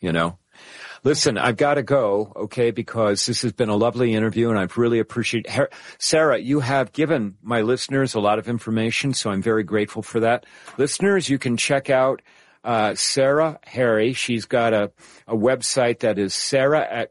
you know. Listen, I've got to go, okay, because this has been a lovely interview, and I've really appreciated. Sarah, you have given my listeners a lot of information, so I'm very grateful for that. Listeners, you can check out Sarah Harry. She's got a website that is Sarah at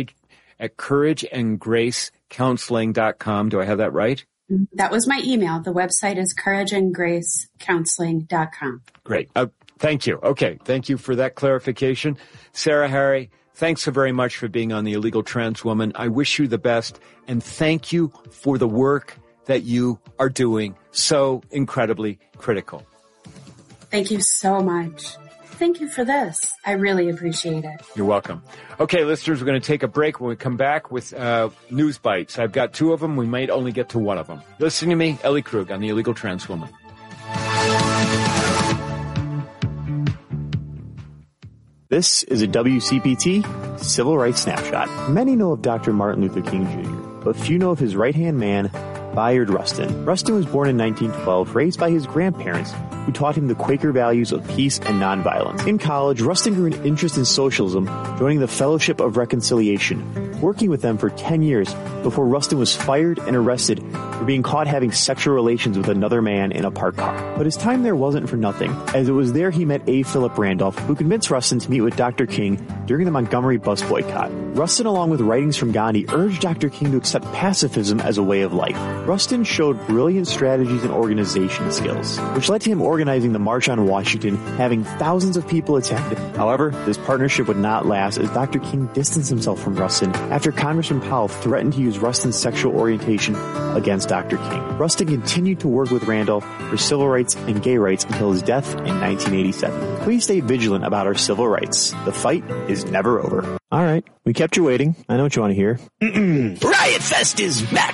courageandgracecounseling.com. Do I have that right? That was my email. The website is courageandgracecounseling.com. Great. Thank you. Okay. Thank you for that clarification. Sarah Harry, thanks so very much for being on The Illegal Trans Woman. I wish you the best, and thank you for the work that you are doing. So incredibly critical. Thank you so much. Thank you for this. I really appreciate it. You're welcome. Okay, listeners, we're going to take a break. When we come back with News Bites, I've got two of them. We might only get to one of them. Listen to me, Ellie Krug, on The Illegal Trans Woman. This is a WCPT Civil Rights Snapshot. Many know of Dr. Martin Luther King Jr., but few know of his right-hand man, Bayard Rustin. Rustin was born in 1912, raised by his grandparents, who taught him the Quaker values of peace and nonviolence. In college, Rustin grew an interest in socialism, joining the Fellowship of Reconciliation, working with them for 10 years before Rustin was fired and arrested for being caught having sexual relations with another man in a parked car. But his time there wasn't for nothing, as it was there he met A. Philip Randolph, who convinced Rustin to meet with Dr. King during the Montgomery bus boycott. Rustin, along with writings from Gandhi, urged Dr. King to accept pacifism as a way of life. Rustin showed brilliant strategies and organization skills, which led to him organizing the March on Washington, having thousands of people attend. However, this partnership would not last, as Dr. King distanced himself from Rustin after Congressman Powell threatened to use Rustin's sexual orientation against Dr. King. Rustin continued to work with Randolph for civil rights and gay rights until his death in 1987. Please stay vigilant about our civil rights. The fight is never over. All right, we kept you waiting. I know what you want to hear. Riot Fest is back!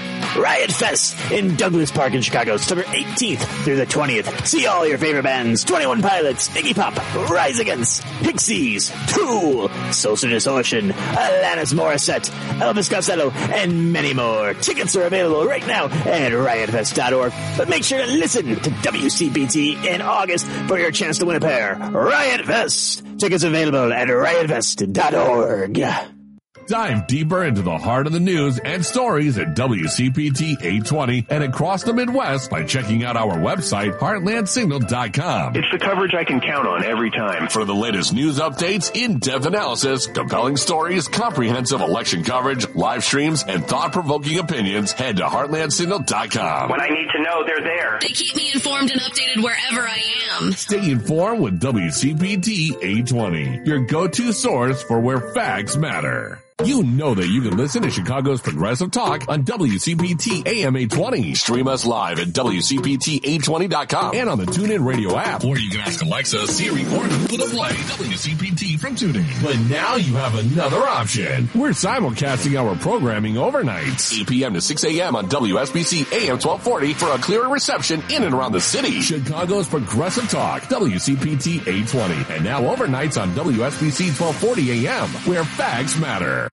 Riot Fest in Douglas Park in Chicago, September 18th through the 20th. See all your favorite bands: 21 Pilots, Iggy Pop, Rise Against, Pixies, Tool, Social Distortion, Alanis Morissette, Elvis Costello, and many more. Tickets are available right now at riotfest.org. But make sure to listen to WCPT in August for your chance to win a pair. Riot Fest! Tickets available at riotfest.org. Dive deeper into the heart of the news and stories at WCPT 820 and across the Midwest by checking out our website, heartlandsignal.com. It's the coverage I can count on every time. For the latest news updates, in-depth analysis, compelling stories, comprehensive election coverage, live streams, and thought-provoking opinions, head to heartlandsignal.com. When I need to know, they're there. They keep me informed and updated wherever I am. Stay informed with WCPT 820, your go-to source for where facts matter. You know that you can listen to Chicago's Progressive Talk on WCPT AM 820. Stream us live at WCPT820.com and on the TuneIn Radio app. Or you can ask Alexa, Siri, or Google to play WCPT from TuneIn. But now you have another option. We're simulcasting our programming overnights, 8 p.m. to 6 a.m. on WSBC AM 1240 for a clearer reception in and around the city. Chicago's Progressive Talk, WCPT 820. And now overnights on WSBC 1240 AM, where facts matter.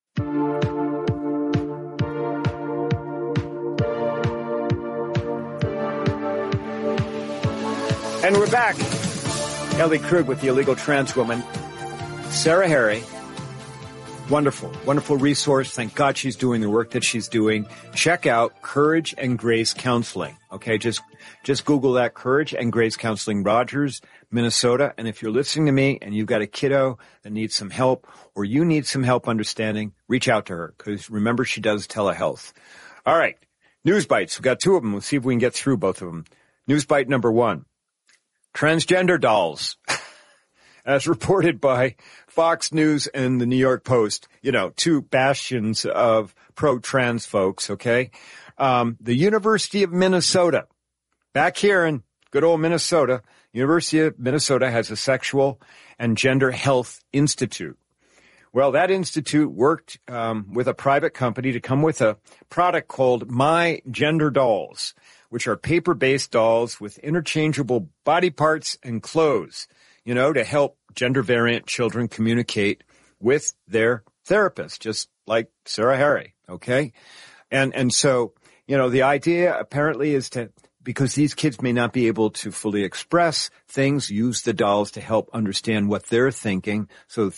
And we're back. Ellie Krug with The Illegal Trans Woman. Sarah Harry. Wonderful, wonderful resource. Thank God she's doing the work that she's doing. Check out Courage and Grace Counseling. Okay, just Google that, Courage and Grace Counseling, Rogers, Minnesota. And if you're listening to me and you've got a kiddo that needs some help, or you need some help understanding, reach out to her, because remember, she does telehealth. All right, News Bites. We've got two of them. We'll see if we can get through both of them. News Bite number 1. Transgender dolls. As reported by Fox News and the New York Post, you know, two bastions of pro-trans folks, okay? The University of Minnesota, back here in good old Minnesota, University of Minnesota has a sexual and gender health institute. Well, that institute worked with a private company to come with a product called My Gender Dolls, which are paper-based dolls with interchangeable body parts and clothes, you know, to help gender-variant children communicate with their therapist, just like Sarah Harry, okay? And so, you know, the idea apparently is to, because these kids may not be able to fully express things, use the dolls to help understand what they're thinking, so